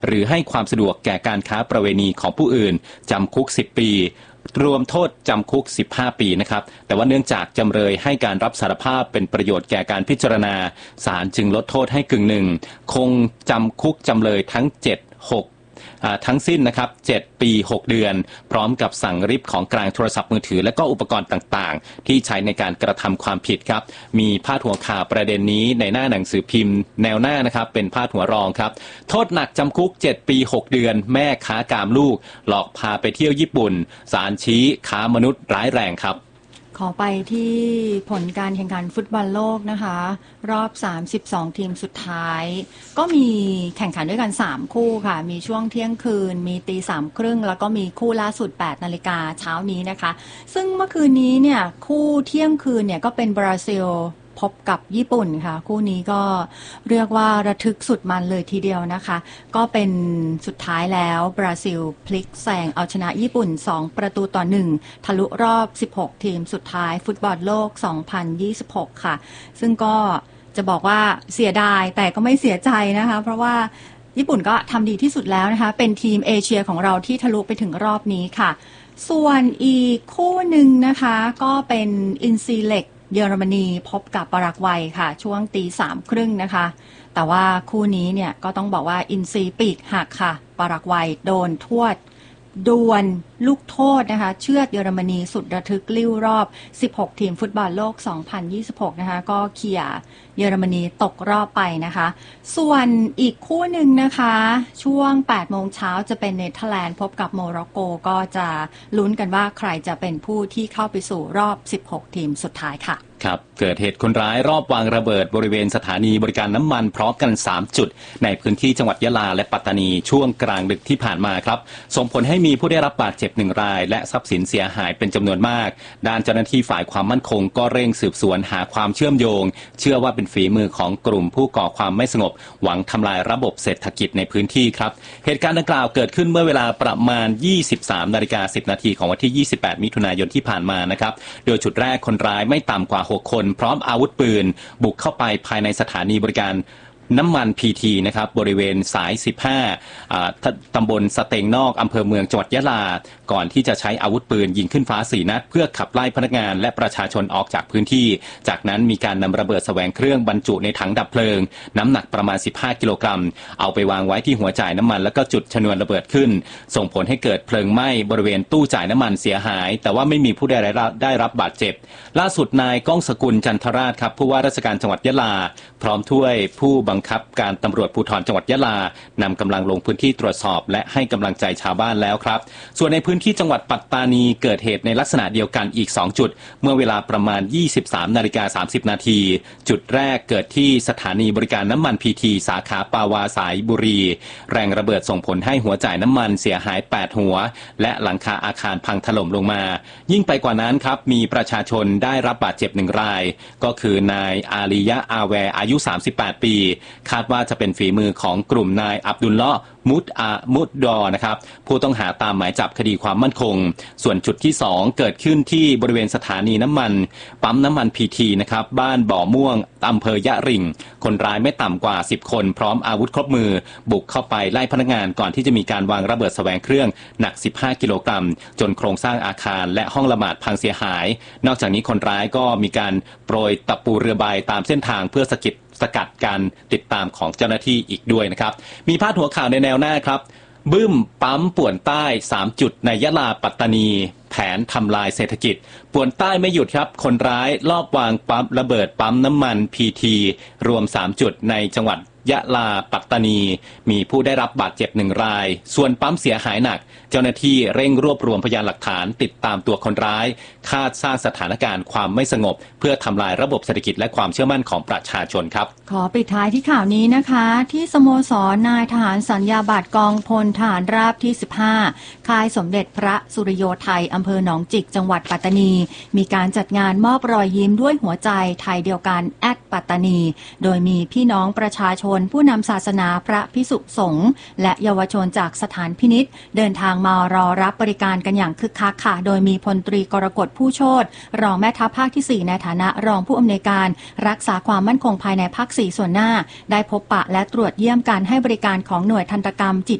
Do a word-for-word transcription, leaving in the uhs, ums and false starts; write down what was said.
หรือให้ความสะดวกแก่การค้าประเวณีของผู้อื่นจำคุกสิบปีรวมโทษจำคุกสิบห้าปีนะครับแต่ว่าเนื่องจากจำเลยให้การรับสารภาพเป็นประโยชน์แก่การพิจารณาศาลจึงลดโทษให้กึ่งหนึ่งคงจำคุกจำเลยทั้งเจ็ด หกทั้งสิ้นนะครับเจ็ดปีหกเดือนพร้อมกับสั่งริบของกลางโทรศัพท์มือถือและก็อุปกรณ์ต่างๆที่ใช้ในการกระทำความผิดครับมีพาดหัวข่าวประเด็นนี้ในหน้าหนังสือพิมพ์แนวหน้านะครับเป็นพาดหัวรองครับโทษหนักจำคุกเจ็ดปีหกเดือนแม่ค้ากามลูกหลอกพาไปเที่ยวญี่ปุ่นศาลชี้ค้ามนุษย์ร้ายแรงครับขอไปที่ผลการแข่งขันฟุตบอลโลกนะคะรอบสามสิบสองทีมสุดท้ายก็มีแข่งขันด้วยกันสามคู่ค่ะมีช่วงเที่ยงคืนมีตีสามครึ่งแล้วก็มีคู่ล่าสุดแปดนาฬิกาเช้านี้นะคะซึ่งเมื่อคืนนี้เนี่ยคู่เที่ยงคืนเนี่ยก็เป็นบราซิลพบกับญี่ปุ่นค่ะคู่นี้ก็เรียกว่าระทึกสุดมันเลยทีเดียวนะคะก็เป็นสุดท้ายแล้วบราซิลพลิกแซงเอาชนะญี่ปุ่นสองประตูต่อหนึ่งทะลุรอบสิบหกทีมสุดท้ายฟุตบอลโลกสองพันยี่สิบหกค่ะซึ่งก็จะบอกว่าเสียดายแต่ก็ไม่เสียใจนะคะเพราะว่าญี่ปุ่นก็ทำดีที่สุดแล้วนะคะเป็นทีมเอเชียของเราที่ทะลุไปถึงรอบนี้ค่ะส่วนอีกคู่หนึ่งนะคะก็เป็นอินซีเล็กเยอรมนีพบกับปารากวัยค่ะช่วงตีสามครึ่งนะคะแต่ว่าคู่นี้เนี่ยก็ต้องบอกว่าอินซีปีกหักค่ะปารากวัยโดนทวดดวลลูกโทษนะคะเชือดเยอรมนีสุดระทึกลิ้วรอบสิบหกทีมฟุตบอลโลกสองพันยี่สิบหกนะคะก็เขี่ยเยอรมนีตกรอบไปนะคะส่วนอีกคู่หนึ่งนะคะช่วงแปดโมงเช้าจะเป็นเนเธอร์แลนด์พบกับโมร็อกโกก็จะลุ้นกันว่าใครจะเป็นผู้ที่เข้าไปสู่รอบสิบหกทีมสุดท้ายค่ะครับเกิดเหตุคนร้ายรอบวางระเบิดบริเวณสถานีบริการน้ำมันพร้อมกันสามจุดในพื้นที่จังหวัดยะลาและปัตตานีช่วงกลางดึกที่ผ่านมาครับส่งผลให้มีผู้ได้รับบาดเจ็บหนึ่งรายและทรัพย์สินเสียหายเป็นจำนวนมากด้านเจ้าหน้าที่ฝ่ายความมั่นคงก็เร่งสืบสวนหาความเชื่อมโยงเชื่อว่าเป็นฝีมือของกลุ่มผู้ก่อความไม่สงบหวังทำลายระบบเศรษฐกิจในพื้นที่ครับเหตุการณ์ดังกล่าวเกิดขึ้นเมื่อเวลาประมาณ ยี่สิบสามนาฬิกาสิบนาทีของวันที่ยี่สิบแปดมิถุนายนที่ผ่านมานะครับโดยจุดแรกคนร้ายไม่ต่ำกว่าหกคนพร้อมอาวุธปืนบุกเข้าไปภายในสถานีบริการน้ำมัน พี ที นะครับบริเวณสายสิบห้าตำบลสเตงนอกอำเภอเมืองจังหวัดยะลาก่อนที่จะใช้อาวุธปืนยิงขึ้นฟ้าสี่นัดเพื่อขับไล่พนักงานและประชาชนออกจากพื้นที่จากนั้นมีการนำระเบิดแสวงเครื่องบรรจุในถังดับเพลิงน้ำหนักประมาณสิบห้ากิโลกรัมเอาไปวางไว้ที่หัวจ่ายน้ำมันแล้วก็จุดชนวนระเบิดขึ้นส่งผลให้เกิดเพลิงไหม้บริเวณตู้จ่ายน้ำมันเสียหายแต่ว่าไม่มีผู้ใดได้รับบาดเจ็บล่าสุดนายก้องสกุลจันทราชครับผู้ว่าราชการจังหวัดยะลาพร้อมด้วยผู้บังคับการตำรวจภูธรจังหวัดยะลานำกำลังลงพื้นที่ตรวจสอบและให้กำลังใจชาวบ้านแล้วครับส่วนในพื้นที่จังหวัดปัตตานีเกิดเหตุในลักษณะเดียวกันอีกสองจุดเมื่อเวลาประมาณ ยี่สิบสามนาฬิกาสามสิบนาทีจุดแรกเกิดที่สถานีบริการน้ำมัน พี ที สาขาปาวาสายบุรีแรงระเบิดส่งผลให้หัวจ่ายน้ำมันเสียหายแปดหัวและหลังคาอาคารพังถล่มลงมายิ่งไปกว่านั้นครับมีประชาชนได้รับบาดเจ็บหนึ่งรายก็คือนายอาลียะอาแวอายุสามสิบแปดปีคาดว่าจะเป็นฝีมือของกลุ่มนายอับดุลเลาะห์มุดอามุดดอนะครับผู้ต้องหาตามหมายจับคดีความมั่นคงส่วนจุดที่สองเกิดขึ้นที่บริเวณสถานีน้ำมันปั๊มน้ำมัน พี ที นะครับบ้านบ่อม่วงอำเภอยะริงคนร้ายไม่ต่ำกว่าสิบคนพร้อมอาวุธครบมือบุกเข้าไปไล่พนักงานก่อนที่จะมีการวางระเบิดแสวงเครื่องหนักสิบห้ากิโลกรัมจนโครงสร้างอาคารและห้องละหมาดพังเสียหายนอกจากนี้คนร้ายก็มีการโปรยตะปูเรือใบตามเส้นทางเพื่อสกัดสกัดการติดตามของเจ้าหน้าที่อีกด้วยนะครับมีพาดหัวข่าวในแนวหน้าครับบึ้มปั๊มป่วนใต้สามจุดในยะลาปัตตานีแผนทำลายเศรษฐกิจป่วนใต้ไม่หยุดครับคนร้ายลอบวางปั๊มระเบิดปั๊มน้ำมัน พี ที รวมสามจุดในจังหวัดยะลาปัตตานีมีผู้ได้รับบาดเจ็บหนึ่งรายส่วนปั๊มเสียหายหนักเจ้าหน้าที่เร่งรวบรวมพยานหลักฐานติดตามตัวคนร้ายคาดสร้างสถานการณ์ความไม่สงบเพื่อทำลายระบบเศรษฐกิจและความเชื่อมั่นของประชาชนครับขอปิดท้ายที่ข่าวนี้นะคะที่สโมสรนายทหารสัญญาบัตรกองพลทหารราบที่สิบห้าค่ายสมเด็จพระสุริโยไทยอำเภอหนองจิกจังหวัดปัตตานีมีการจัดงานมอบรอยยิ้มด้วยหัวใจไทยเดียวกันแอดปัตตานีโดยมีพี่น้องประชาชนนผู้นำศาสนาพระภิกษุสงฆ์และเยาวชนจากสถานพินิจเดินทางมารอรับบริการกันอย่างคึกคักค่ะโดยมีพลตรีกรกฎผู้โชติรองแม่ทัพภาคที่สี่ในฐานะรองผู้อำนวยการรักษาความมั่นคงภายในภาคสี่ส่วนหน้าได้พบปะและตรวจเยี่ยมการให้บริการของหน่วยทันตกรรมจิต